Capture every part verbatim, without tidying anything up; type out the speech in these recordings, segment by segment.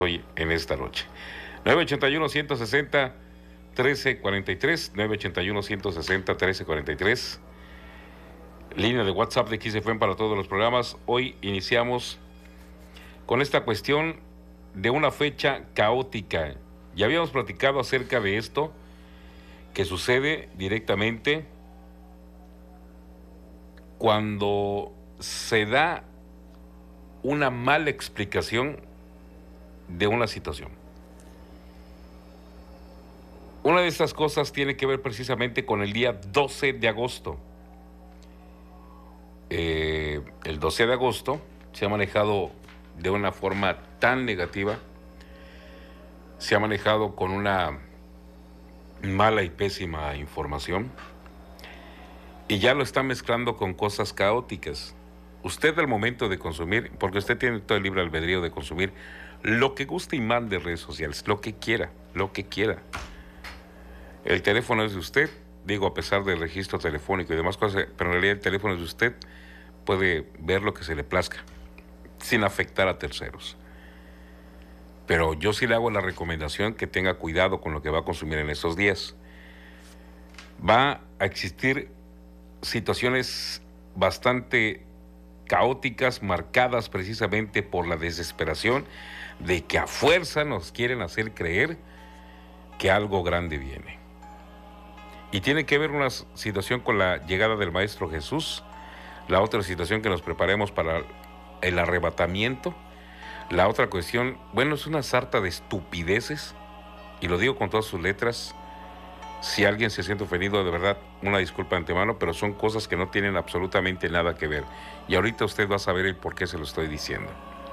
hoy en esta noche. nueve ochenta y uno, ciento sesenta, trece cuarenta y tres, nueve ochenta y uno, ciento sesenta, trece cuarenta y tres. Línea de WhatsApp de X F M para todos los programas. Hoy iniciamos con esta cuestión de una fecha caótica. Ya habíamos platicado acerca de esto que sucede directamente cuando se da una mala explicación de una situación. Una de estas cosas tiene que ver precisamente con el día doce de agosto. Eh, el doce de agosto se ha manejado de una forma tan negativa, se ha manejado con una mala y pésima información, y ya lo está mezclando con cosas caóticas. Usted al momento de consumir, porque usted tiene todo el libre albedrío de consumir lo que guste y mande de redes sociales, lo que quiera, lo que quiera. El teléfono es de usted, digo, a pesar del registro telefónico y demás cosas, pero en realidad el teléfono es de usted, puede ver lo que se le plazca, sin afectar a terceros. Pero yo sí le hago la recomendación que tenga cuidado con lo que va a consumir en estos días. Va a existir situaciones bastante caóticas, marcadas precisamente por la desesperación de que a fuerza nos quieren hacer creer que algo grande viene. Y tiene que ver una situación con la llegada del Maestro Jesús, la otra situación que nos preparemos para el arrebatamiento, la otra cuestión, bueno, es una sarta de estupideces, y lo digo con todas sus letras. Si alguien se siente ofendido, de verdad, una disculpa de antemano, pero son cosas que no tienen absolutamente nada que ver. Y ahorita usted va a saber el por qué se lo estoy diciendo.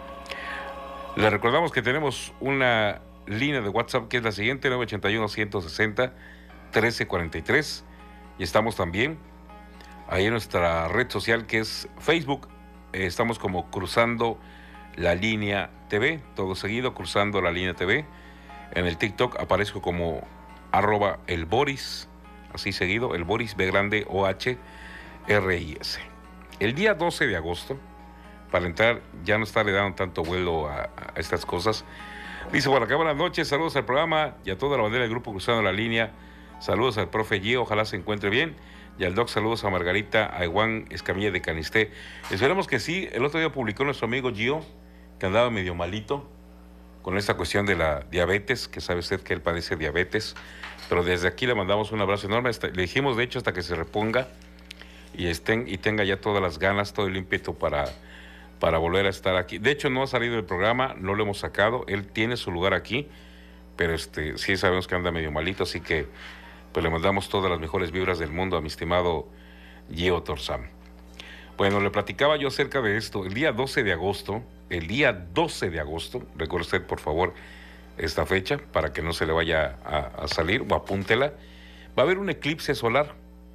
Le recordamos que tenemos una línea de WhatsApp que es la siguiente, nueve ochenta y uno, ciento sesenta, trece cuarenta y tres. Y estamos también ahí en nuestra red social que es Facebook. Eh, estamos como Cruzando la Línea T V, todo seguido, Cruzando la Línea T V. En el TikTok aparezco como arroba el Boris, así seguido, el Boris, B grande, O H R I S. El día doce de agosto, para entrar, ya no estarle dando tanto vuelo a, a estas cosas, dice por acá: buenas noches, saludos al programa y a toda la bandera del grupo Cruzando la Línea, saludos al profe Gio, ojalá se encuentre bien, y al doc, saludos a Margarita, a Juan Escamilla de Canisté. Esperemos que sí. El otro día publicó nuestro amigo Gio que andaba medio malito con esta cuestión de la diabetes, que sabe usted que él padece diabetes, pero desde aquí le mandamos un abrazo enorme. Le dijimos, de hecho, hasta que se reponga y, estén, y tenga ya todas las ganas, todo el ímpetu para, para volver a estar aquí. De hecho, no ha salido del programa, no lo hemos sacado, él tiene su lugar aquí, pero este, sí sabemos que anda medio malito, así que pues le mandamos todas las mejores vibras del mundo a mi estimado Gio Torzam. Bueno, le platicaba yo acerca de esto. El día doce de agosto, el día doce de agosto, recuerde usted por favor esta fecha para que no se le vaya a, a salir, o apúntela, va a haber un eclipse solar,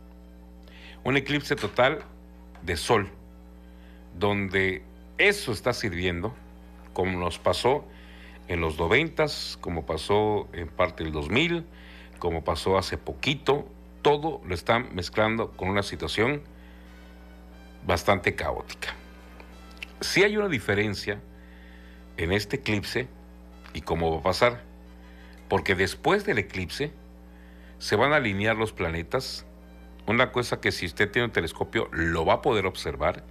un eclipse total de sol, donde eso está sirviendo, como nos pasó en los noventas, como pasó en parte del dos mil, como pasó hace poquito, todo lo están mezclando con una situación bastante caótica. Sí hay una diferencia en este eclipse y cómo va a pasar, porque después del eclipse se van a alinear los planetas, una cosa que si usted tiene un telescopio lo va a poder observar,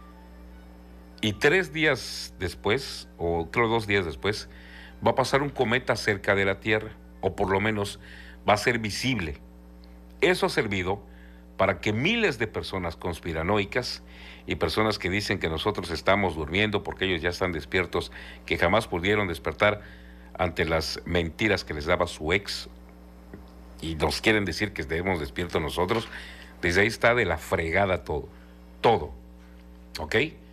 y tres días después, o creo dos días después, va a pasar un cometa cerca de la Tierra, o por lo menos va a ser visible. Eso ha servido para que miles de personas conspiranoicas y personas que dicen que nosotros estamos durmiendo porque ellos ya están despiertos, que jamás pudieron despertar ante las mentiras que les daba su ex, y nos quieren decir que debemos despiertos nosotros, desde ahí está de la fregada todo, todo, ¿ok?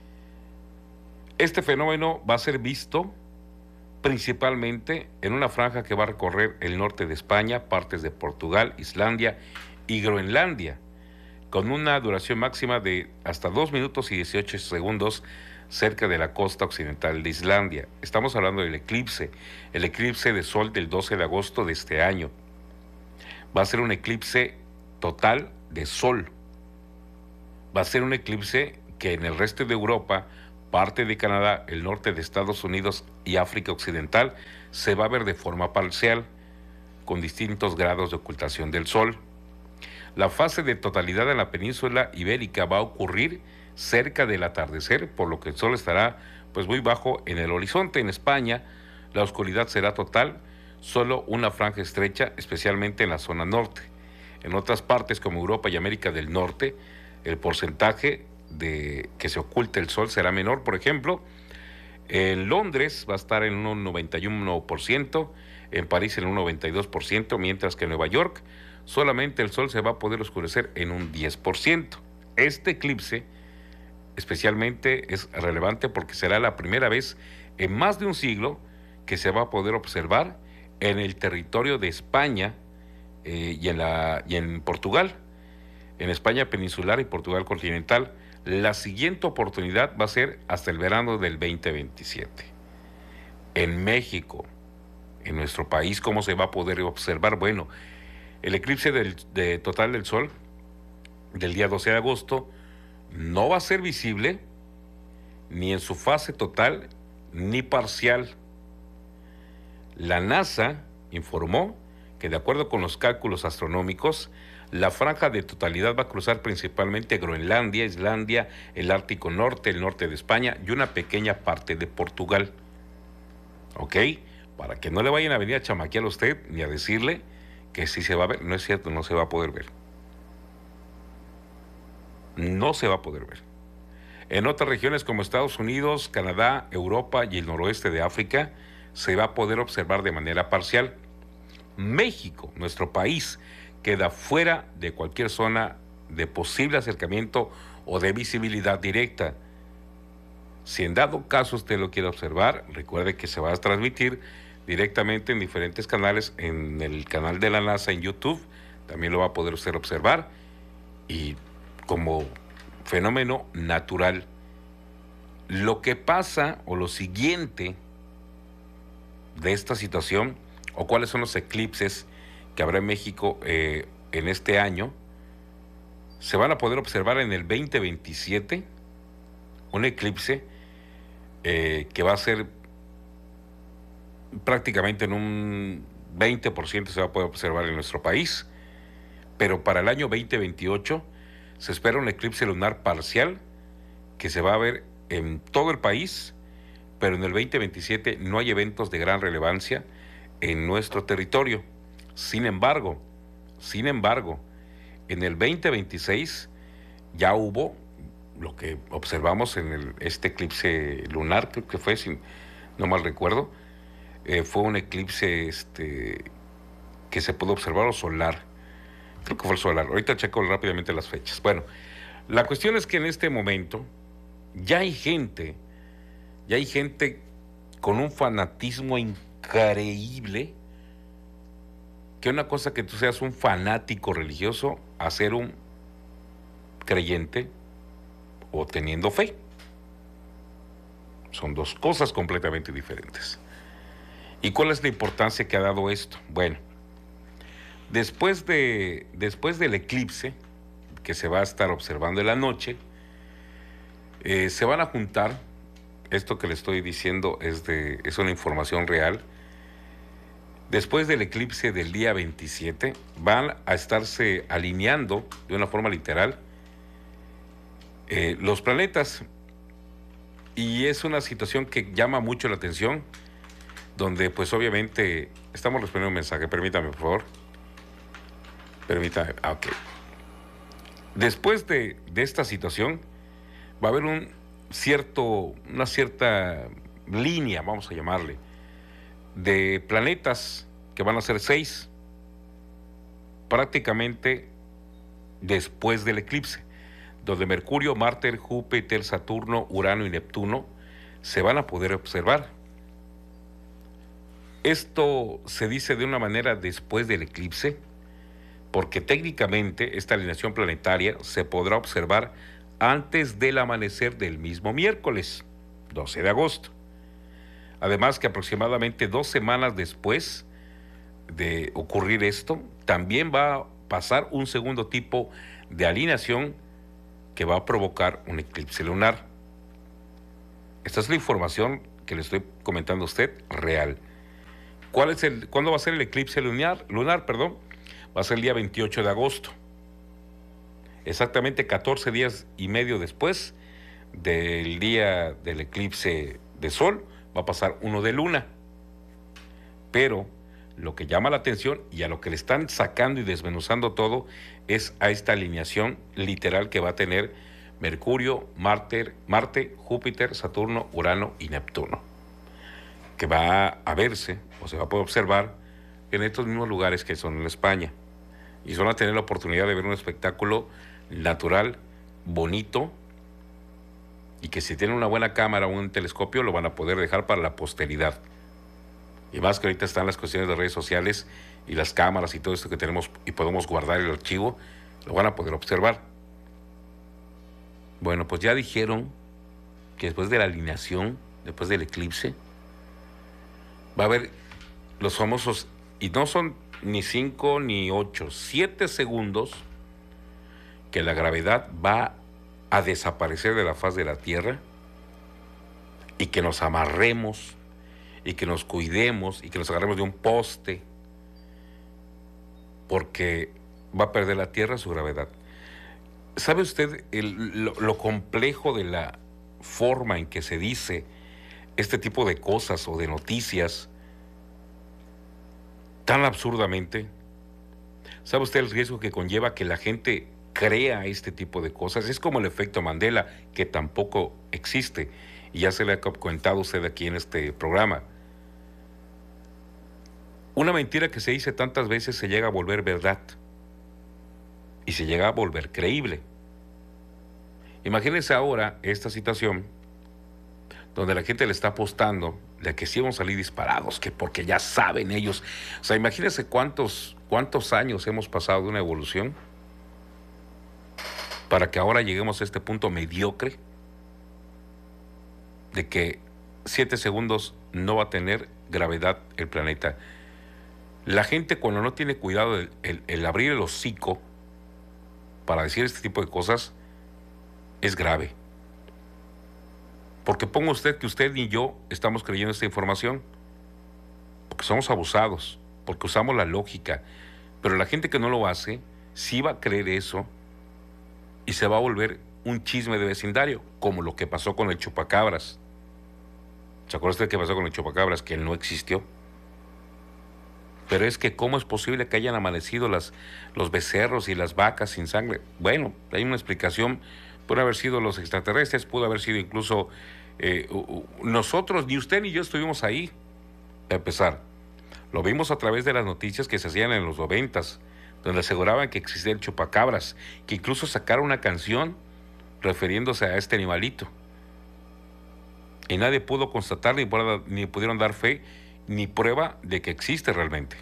Este fenómeno va a ser visto principalmente en una franja que va a recorrer el norte de España, partes de Portugal, Islandia y Groenlandia, con una duración máxima de hasta dos minutos y dieciocho segundos cerca de la costa occidental de Islandia. Estamos hablando del eclipse, el eclipse de sol del doce de agosto de este año. Va a ser un eclipse total de sol. Va a ser un eclipse que en el resto de Europa parte de Canadá, el norte de Estados Unidos y África Occidental se va a ver de forma parcial, con distintos grados de ocultación del sol. La fase de totalidad en la península ibérica va a ocurrir cerca del atardecer, por lo que el sol estará pues muy bajo en el horizonte. En España la oscuridad será total, solo una franja estrecha, especialmente en la zona norte. En otras partes como Europa y América del Norte, el porcentaje de que se oculte el sol será menor. Por ejemplo, en Londres va a estar en un noventa y uno por ciento, en París en un noventa y dos por ciento, mientras que en Nueva York solamente el sol se va a poder oscurecer en un diez por ciento. Este eclipse especialmente es relevante porque será la primera vez en más de un siglo que se va a poder observar en el territorio de España eh, y, en la, y en Portugal, en España peninsular y Portugal continental. La siguiente oportunidad va a ser hasta el verano del veinte veintisiete. En México, en nuestro país, ¿cómo se va a poder observar? Bueno, el eclipse del, de total del sol del día doce de agosto no va a ser visible ni en su fase total ni parcial. La NASA informó que, de acuerdo con los cálculos astronómicos, la franja de totalidad va a cruzar principalmente Groenlandia, Islandia, el Ártico Norte, el norte de España y una pequeña parte de Portugal. ¿Ok? Para que no le vayan a venir a chamaquear a usted ni a decirle que sí se va a ver. No es cierto, no se va a poder ver. No se va a poder ver. En otras regiones como Estados Unidos, Canadá, Europa y el noroeste de África, se va a poder observar de manera parcial. México, nuestro país, queda fuera de cualquier zona de posible acercamiento o de visibilidad directa. Si en dado caso usted lo quiere observar, recuerde que se va a transmitir directamente en diferentes canales, en el canal de la NASA en YouTube, también lo va a poder usted observar, y como fenómeno natural. Lo que pasa, o lo siguiente de esta situación, o cuáles son los eclipses que habrá en México eh, en este año, se van a poder observar en el veinte veintisiete, un eclipse eh, que va a ser prácticamente en un veinte por ciento se va a poder observar en nuestro país, pero para el año veinte veintiocho se espera un eclipse lunar parcial que se va a ver en todo el país, pero en el veinte veintisiete no hay eventos de gran relevancia en nuestro territorio. Sin embargo, sin embargo, en el veinte veintiséis ya hubo lo que observamos en el, este eclipse lunar, creo que fue, si no mal recuerdo, eh, fue un eclipse este, que se pudo observar, o solar, creo que fue el solar. Ahorita checo rápidamente las fechas. Bueno, la cuestión es que en este momento ya hay gente, ya hay gente con un fanatismo increíble, que una cosa que tú seas un fanático religioso a ser un creyente o teniendo fe. Son dos cosas completamente diferentes. ¿Y cuál es la importancia que ha dado esto? Bueno, después de, después del eclipse que se va a estar observando en la noche, eh, se van a juntar, esto que le estoy diciendo es, de, es una información real. Después del eclipse del día veintisiete, van a estarse alineando de una forma literal eh, los planetas. Y es una situación que llama mucho la atención, donde pues obviamente estamos respondiendo un mensaje. Permítame, por favor. Permítame. Ah, ok. Después de, de esta situación, va a haber un cierto, una cierta línea, vamos a llamarle, de planetas que van a ser seis, prácticamente después del eclipse, donde Mercurio, Marte, Júpiter, Saturno, Urano y Neptuno se van a poder observar. Esto se dice de una manera después del eclipse, porque técnicamente esta alineación planetaria se podrá observar antes del amanecer del mismo miércoles, doce de agosto. Además que aproximadamente dos semanas después de ocurrir esto, también va a pasar un segundo tipo de alineación que va a provocar un eclipse lunar. Esta es la información que le estoy comentando a usted, real. ¿Cuál es el, ¿Cuándo va a ser el eclipse lunar? Lunar, perdón. Va a ser el día veintiocho de agosto. Exactamente catorce días y medio después del día del eclipse de sol, va a pasar uno de luna. Pero lo que llama la atención y a lo que le están sacando y desmenuzando todo es a esta alineación literal que va a tener Mercurio, Marte, Marte, Júpiter, Saturno, Urano y Neptuno, que va a verse o se va a poder observar en estos mismos lugares que son en España. Y son a tener la oportunidad de ver un espectáculo natural, bonito, y que si tienen una buena cámara o un telescopio lo van a poder dejar para la posteridad. Y más que ahorita están las cuestiones de redes sociales y las cámaras y todo esto que tenemos y podemos guardar el archivo, lo van a poder observar. Bueno, pues ya dijeron que después de la alineación, después del eclipse, va a haber los famosos, y no son ni cinco ni ocho, siete segundos que la gravedad va a desaparecer de la faz de la Tierra y que nos amarremos y que nos cuidemos y que nos agarremos de un poste porque va a perder la Tierra su gravedad. ¿Sabe usted el, lo, lo complejo de la forma en que se dice este tipo de cosas o de noticias tan absurdamente? ¿Sabe usted el riesgo que conlleva que la gente crea este tipo de cosas? Es como el efecto Mandela, que tampoco existe, y ya se le ha comentado a usted aquí en este programa. Una mentira que se dice tantas veces se llega a volver verdad y se llega a volver creíble. Imagínense ahora esta situación donde la gente le está apostando de que sí vamos a salir disparados, que porque ya saben ellos. O sea, imagínense cuántos, cuántos años hemos pasado de una evolución para que ahora lleguemos a este punto mediocre de que siete segundos no va a tener gravedad el planeta. La gente, cuando no tiene cuidado el, el, el abrir el hocico para decir este tipo de cosas, es grave. Porque ponga usted que usted y yo estamos creyendo esta información, porque somos abusados, porque usamos la lógica, pero la gente que no lo hace, sí va a creer eso y se va a volver un chisme de vecindario, como lo que pasó con el chupacabras. ¿Se acuerda usted qué pasó con el chupacabras? Que él no existió. Pero es que ¿cómo es posible que hayan amanecido las, los becerros y las vacas sin sangre? Bueno, hay una explicación. Puede haber sido los extraterrestres, pudo haber sido incluso eh, nosotros, ni usted ni yo estuvimos ahí, a empezar. Lo vimos a través de las noticias que se hacían en los noventas, donde aseguraban que existía el chupacabras, que incluso sacaron una canción refiriéndose a este animalito. Y nadie pudo constatar, ni, ni pudieron dar fe, ni prueba de que existe realmente.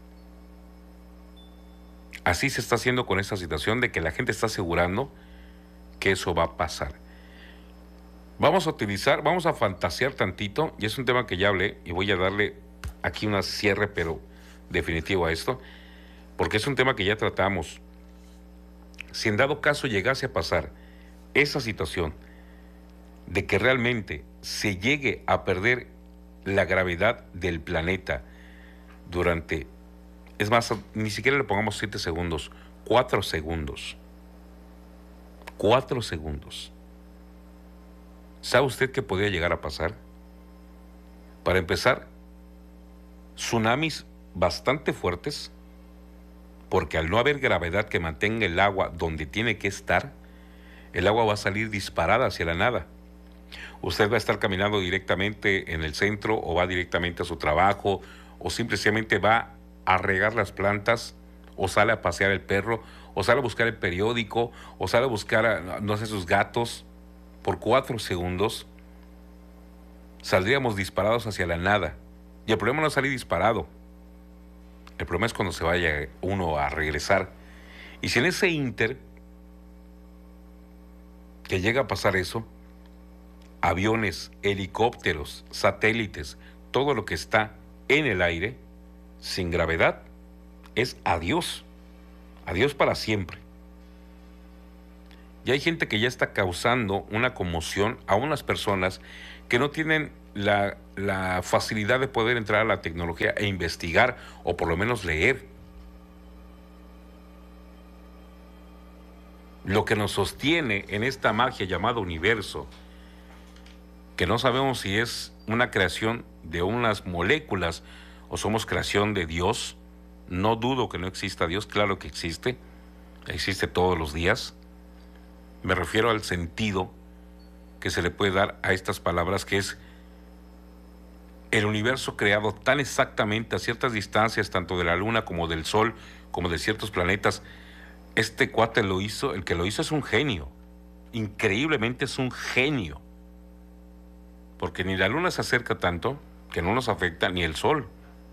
Así se está haciendo con esta situación de que la gente está asegurando que eso va a pasar. Vamos a utilizar, vamos a fantasear tantito, y es un tema que ya hablé, y voy a darle aquí un cierre, pero definitivo a esto, porque es un tema que ya tratamos. Si en dado caso llegase a pasar esa situación de que realmente se llegue a perder la gravedad del planeta durante, es más, ni siquiera le pongamos siete segundos, cuatro segundos. Cuatro segundos. ¿Sabe usted qué podría llegar a pasar? Para empezar, tsunamis bastante fuertes, porque al no haber gravedad que mantenga el agua donde tiene que estar, el agua va a salir disparada hacia la nada. Usted va a estar caminando directamente en el centro o va directamente a su trabajo o simplemente va a regar las plantas o sale a pasear el perro o sale a buscar el periódico o sale a buscar, a, no sé, sus gatos. Por cuatro segundos saldríamos disparados hacia la nada. Y el problema no es salir disparado. El problema es cuando se vaya uno a regresar. Y si en ese ínter que llega a pasar eso, aviones, helicópteros, satélites, todo lo que está en el aire, sin gravedad, es adiós. Adiós para siempre. Y hay gente que ya está causando una conmoción a unas personas que no tienen la, la facilidad de poder entrar a la tecnología e investigar, o por lo menos leer. Lo que nos sostiene en esta magia llamada universo, que no sabemos si es una creación de unas moléculas o somos creación de Dios. No dudo que no exista Dios, claro que existe, existe todos los días. Me refiero al sentido que se le puede dar a estas palabras, que es el universo creado tan exactamente a ciertas distancias, tanto de la luna como del sol, como de ciertos planetas. Este cuate lo hizo, el que lo hizo es un genio, increíblemente es un genio, porque ni la luna se acerca tanto que no nos afecta, ni el sol,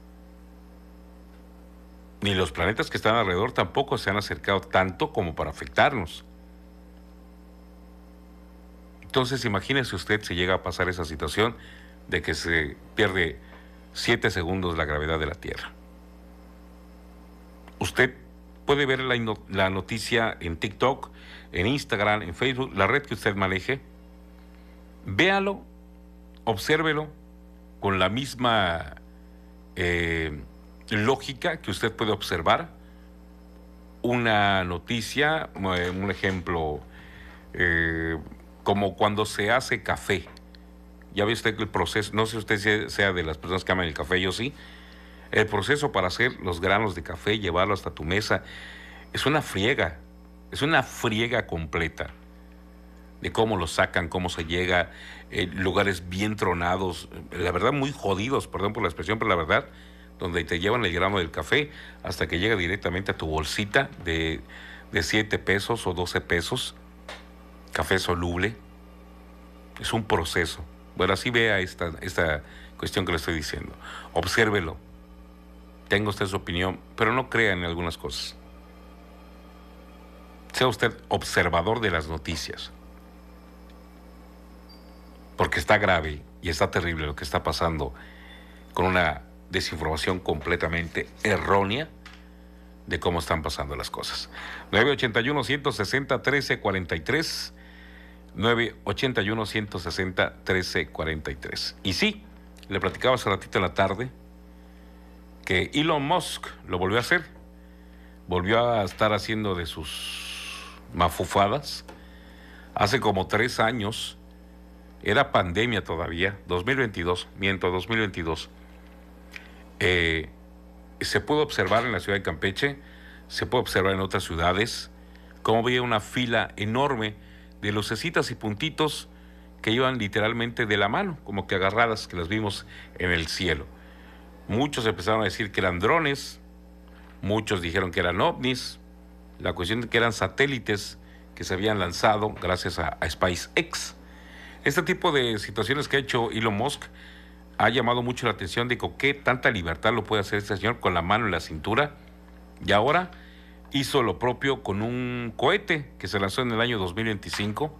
ni los planetas que están alrededor tampoco se han acercado tanto como para afectarnos. Entonces imagínese usted si llega a pasar esa situación de que se pierde siete segundos la gravedad de la Tierra. Usted puede ver la, la noticia en TikTok, en Instagram, en Facebook, la red que usted maneje. Véalo, obsérvelo con la misma eh, lógica que usted puede observar una noticia, un ejemplo, eh, como cuando se hace café. Ya ve usted que el proceso, no sé si usted sea de las personas que aman el café, yo sí. El proceso para hacer los granos de café, llevarlo hasta tu mesa, es una friega, es una friega completa. De cómo lo sacan, cómo se llega, eh, lugares bien tronados, la verdad muy jodidos, perdón por la expresión, pero la verdad, donde te llevan el grano del café hasta que llega directamente a tu bolsita de, de siete pesos o doce pesos, café soluble. Es un proceso. Bueno, así vea esta, esta cuestión que le estoy diciendo. Obsérvelo. Tenga usted su opinión, pero no crea en algunas cosas. Sea usted observador de las noticias. Porque está grave y está terrible lo que está pasando con una desinformación completamente errónea de cómo están pasando las cosas. nueve ochenta y uno, ciento sesenta, trece cuarenta y tres. nueve ochenta y uno, ciento sesenta, trece cuarenta y tres. Y sí, le platicaba hace ratito en la tarde que Elon Musk lo volvió a hacer. Volvió a estar haciendo de sus mafufadas. Hace como tres años, era pandemia todavía, dos mil veintidós, miento, dos mil veintidós. Eh, se pudo observar en la ciudad de Campeche, se puede observar en otras ciudades, cómo había una fila enorme de lucecitas y puntitos que iban literalmente de la mano, como que agarradas, que las vimos en el cielo. Muchos empezaron a decir que eran drones, muchos dijeron que eran ovnis, la cuestión de que eran satélites que se habían lanzado gracias a, a SpaceX. Este tipo de situaciones que ha hecho Elon Musk ha llamado mucho la atención de qué tanta libertad lo puede hacer este señor con la mano en la cintura, y ahora hizo lo propio con un cohete que se lanzó en el año dos mil veinticinco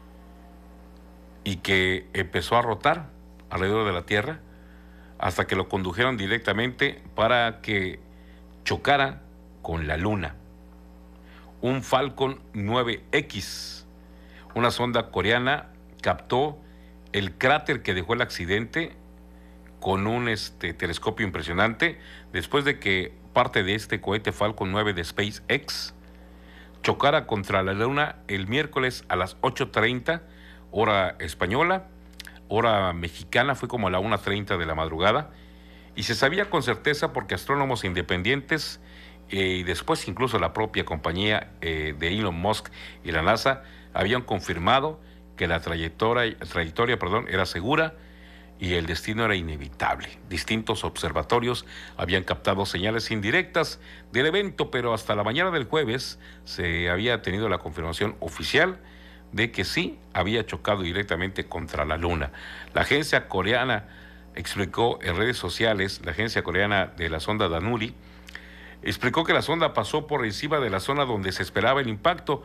y que empezó a rotar alrededor de la Tierra hasta que lo condujeron directamente para que chocara con la Luna. Un Falcon nueve X, una sonda coreana, captó el cráter que dejó el accidente con un este, telescopio impresionante, después de que parte de este cohete Falcon nueve de SpaceX chocara contra la Luna el miércoles a las ocho treinta, hora española, hora mexicana, fue como a la una treinta de la madrugada, y se sabía con certeza porque astrónomos independientes eh, y después incluso la propia compañía eh, de Elon Musk y la NASA habían confirmado que la trayectoria, trayectoria perdón, era segura y el destino era inevitable. Distintos observatorios habían captado señales indirectas del evento, pero hasta la mañana del jueves se había tenido la confirmación oficial de que sí había chocado directamente contra la Luna. La agencia coreana explicó en redes sociales, la agencia coreana de la sonda Danuri, explicó que la sonda pasó por encima de la zona donde se esperaba el impacto,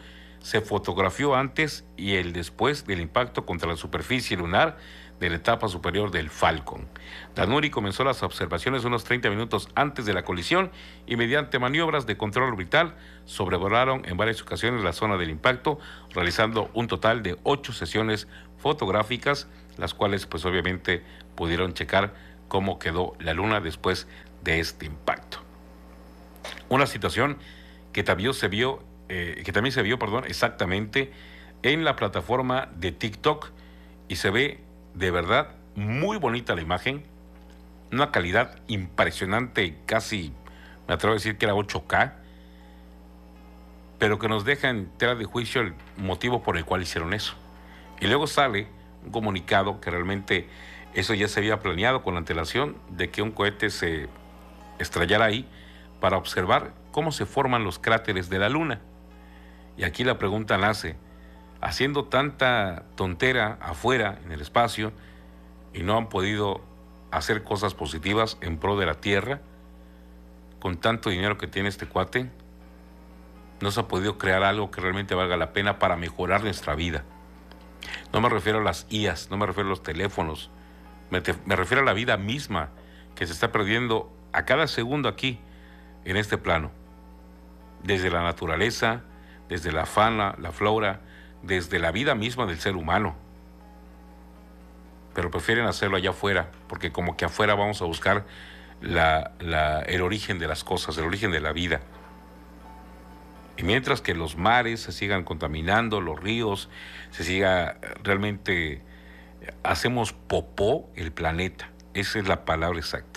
se fotografió antes y el después del impacto contra la superficie lunar de la etapa superior del Falcon. Danuri comenzó las observaciones unos treinta minutos antes de la colisión y mediante maniobras de control orbital sobrevolaron en varias ocasiones la zona del impacto, realizando un total de ocho sesiones fotográficas, las cuales pues obviamente pudieron checar cómo quedó la Luna después de este impacto. Una situación que también se vio, eh, que también se vio, perdón, exactamente en la plataforma de TikTok, y se ve de verdad muy bonita la imagen, una calidad impresionante, casi me atrevo a decir que era ocho K, pero que nos deja en tela de juicio el motivo por el cual hicieron eso. Y luego sale un comunicado que realmente eso ya se había planeado con la antelación de que un cohete se estrellara ahí para observar cómo se forman los cráteres de la Luna. Y aquí la pregunta nace: haciendo tanta tontera afuera en el espacio y no han podido hacer cosas positivas en pro de la Tierra, con tanto dinero que tiene este cuate, no se ha podido crear algo que realmente valga la pena para mejorar nuestra vida. No me refiero a las I As, no me refiero a los teléfonos, me, te, me refiero a la vida misma que se está perdiendo a cada segundo aquí en este plano, desde la naturaleza, desde la fauna, la flora, desde la vida misma del ser humano. Pero prefieren hacerlo allá afuera, porque como que afuera vamos a buscar la, la, el origen de las cosas, el origen de la vida. Y mientras que los mares se sigan contaminando, los ríos, se siga realmente, hacemos popó el planeta. Esa es la palabra exacta.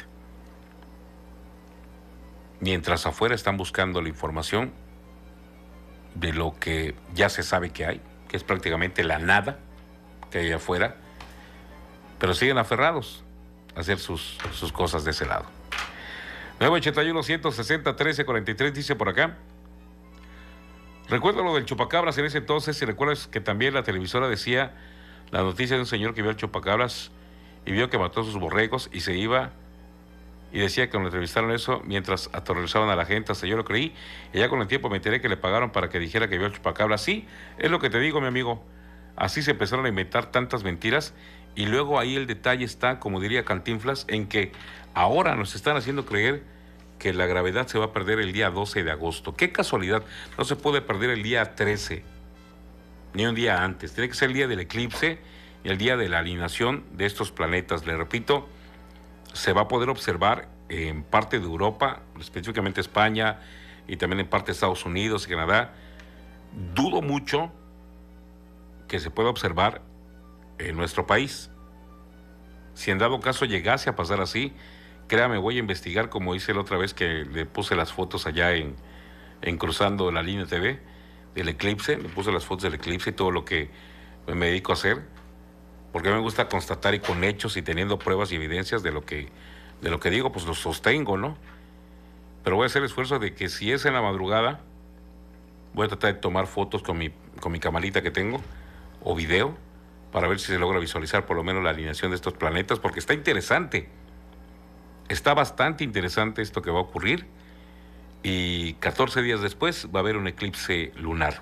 Mientras afuera están buscando la información de lo que ya se sabe que hay, que es prácticamente la nada que hay afuera, pero siguen aferrados a hacer sus, sus cosas de ese lado. nueve ochenta y uno, ciento sesenta, trece cuarenta y tres dice por acá: recuerdo lo del chupacabras en ese entonces, y recuerdas que también la televisora decía la noticia de un señor que vio al chupacabras y vio que mató a sus borregos y se iba, y decía que cuando entrevistaron eso, mientras aterrorizaban a la gente, hasta yo lo creí, y ya con el tiempo me enteré que le pagaron para que dijera que vio al chupacabras. Sí, es lo que te digo, mi amigo, así se empezaron a inventar tantas mentiras, y luego ahí el detalle está, como diría Cantinflas, en que ahora nos están haciendo creer que la gravedad se va a perder el día doce de agosto. ¡Qué casualidad! No se puede perder el día trece, ni un día antes. Tiene que ser el día del eclipse y el día de la alineación de estos planetas. Le repito, se va a poder observar en parte de Europa, específicamente España, y también en parte de Estados Unidos y Canadá. Dudo mucho que se pueda observar en nuestro país. Si en dado caso llegase a pasar así, créame, voy a investigar, como hice la otra vez que le puse las fotos allá en, en Cruzando la Línea T V del eclipse, le puse las fotos del eclipse y todo lo que me dedico a hacer, porque me gusta constatar y con hechos y teniendo pruebas y evidencias de lo que, de lo que digo, pues lo sostengo, ¿no? Pero voy a hacer el esfuerzo de que si es en la madrugada, voy a tratar de tomar fotos con mi, con mi camarita que tengo, o video, para ver si se logra visualizar por lo menos la alineación de estos planetas, porque está interesante. Está bastante interesante esto que va a ocurrir, y catorce días después va a haber un eclipse lunar.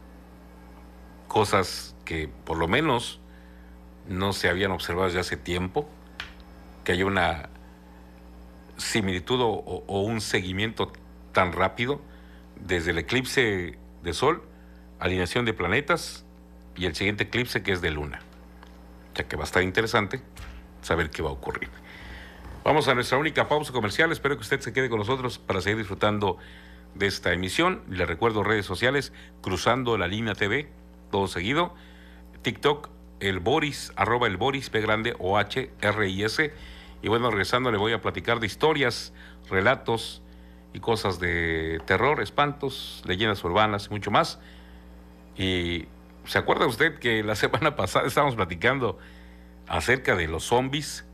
Cosas que por lo menos no se habían observado desde hace tiempo, que haya una similitud o, o un seguimiento tan rápido desde el eclipse de Sol, alineación de planetas, y el siguiente eclipse que es de Luna. O sea que va a estar interesante saber qué va a ocurrir. Vamos a nuestra única pausa comercial. Espero que usted se quede con nosotros para seguir disfrutando de esta emisión. Les recuerdo redes sociales: Cruzando la Línea T V, todo seguido. TikTok, el Boris, arroba el Boris, P grande, O H R I S. Y bueno, regresando le voy a platicar de historias, relatos y cosas de terror, espantos, leyendas urbanas y mucho más. Y ¿se acuerda usted que la semana pasada estábamos platicando acerca de los zombies?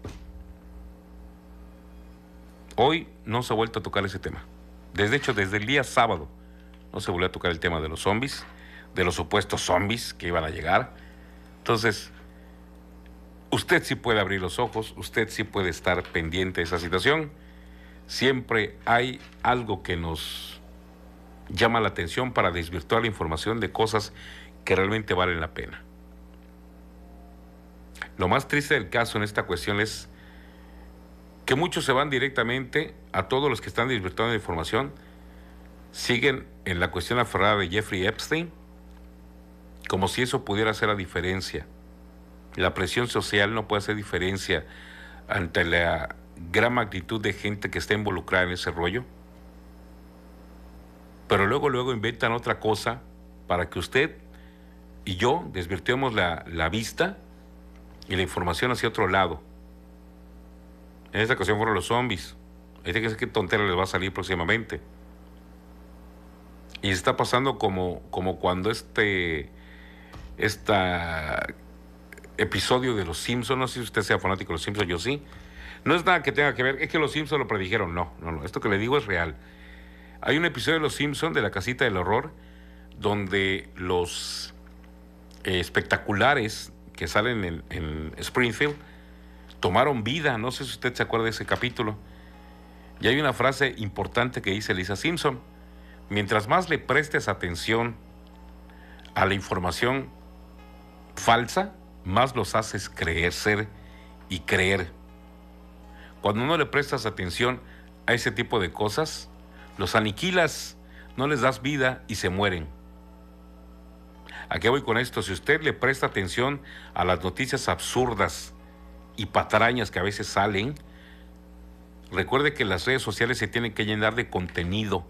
Hoy no se ha vuelto a tocar ese tema. Desde hecho, desde el día sábado no se volvió a tocar el tema de los zombies, de los supuestos zombies que iban a llegar. Entonces, usted sí puede abrir los ojos, usted sí puede estar pendiente de esa situación. Siempre hay algo que nos llama la atención para desvirtuar la información de cosas que realmente valen la pena. Lo más triste del caso en esta cuestión es que muchos se van directamente a todos los que están desvirtuando la información, siguen en la cuestión aferrada de Jeffrey Epstein, como si eso pudiera hacer la diferencia. La presión social no puede hacer diferencia ante la gran magnitud de gente que está involucrada en ese rollo. Pero luego, luego inventan otra cosa para que usted y yo desvirtuemos la, la vista y la información hacia otro lado. En esta ocasión fueron los zombies. Hay que ver qué tontera les va a salir próximamente. Y está pasando como, como cuando este, esta episodio de Los Simpsons, no sé si usted sea fanático de Los Simpsons, yo sí. No es nada que tenga que ver, es que Los Simpsons lo predijeron. No, no, no, esto que le digo es real. Hay un episodio de Los Simpsons, de la casita del horror, donde los eh, espectaculares que salen en, en Springfield tomaron vida. No sé si usted se acuerda de ese capítulo. Y hay una frase importante que dice Lisa Simpson: mientras más le prestes atención a la información falsa, más los haces creer, ser y creer. Cuando no le prestas atención a ese tipo de cosas, los aniquilas, no les das vida y se mueren. ¿A qué voy con esto? Si usted le presta atención a las noticias absurdas y patrañas que a veces salen, recuerde que las redes sociales se tienen que llenar de contenido.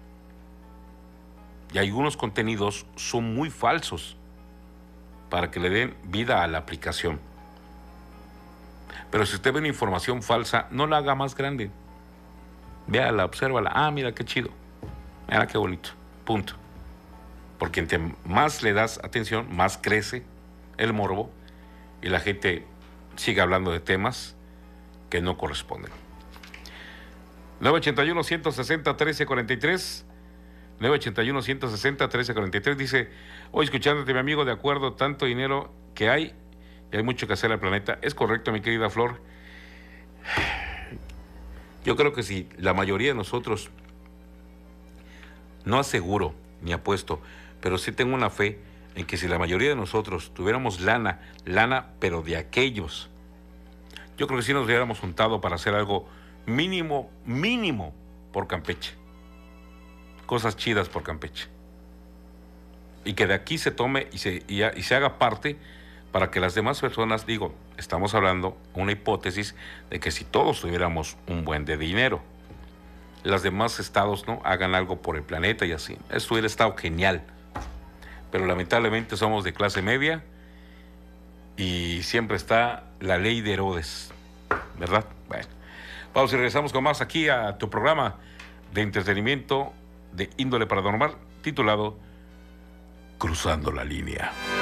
Y algunos contenidos son muy falsos para que le den vida a la aplicación. Pero si usted ve una información falsa, no la haga más grande. Véala, obsérvala. Ah, mira qué chido. Mira qué bonito. Punto. Porque entre más le das atención, más crece el morbo y la gente sigue hablando de temas que no corresponden. nueve ochenta y uno, ciento sesenta, trece cuarenta y tres. nueve ochenta y uno, ciento sesenta, trece cuarenta y tres dice: hoy escuchándote, mi amigo, de acuerdo, tanto dinero que hay y hay mucho que hacer en el planeta. Es correcto, mi querida Flor. Yo creo que si la mayoría de nosotros, no aseguro ni apuesto, pero sí tengo una fe en que si la mayoría de nosotros tuviéramos lana, lana, pero de aquellos, yo creo que sí nos hubiéramos juntado para hacer algo mínimo, mínimo por Campeche. Cosas chidas por Campeche. Y que de aquí se tome y se, y, y se haga parte para que las demás personas, digo, estamos hablando una hipótesis de que si todos tuviéramos un buen de dinero, los demás estados no hagan algo por el planeta y así. Eso hubiera estado genial. Pero lamentablemente somos de clase media y siempre está la ley de Herodes, ¿verdad? Bueno, vamos y regresamos con más aquí a tu programa de entretenimiento de índole paranormal, titulado Cruzando la Línea.